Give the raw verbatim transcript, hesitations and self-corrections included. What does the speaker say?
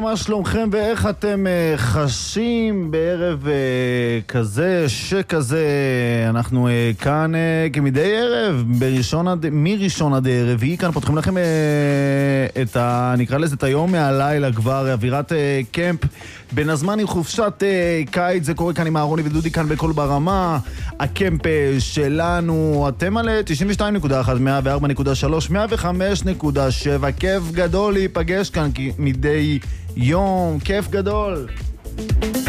מה שלומכם ואיך אתם uh, חשים בערב uh, כזה, שכזה? אנחנו uh, כאן uh, כמדי ערב, בראשון עד, מראשון עד רביעי, כאן פותחים לכם uh, את ה... נקרא לזה את היום מהלילה כבר, אווירת uh, קמפ בין הזמן עם חופשת uh, קיץ. זה קורה כאן עם אהרוני ודודי כאן בכל ברמה. הקמפ uh, שלנו, אתם על תשעים ושתיים נקודה אחת, מאה וארבע נקודה שלוש, מאה וחמש נקודה שבע. כיף גדול להיפגש כאן מדי יום, כיף גדול.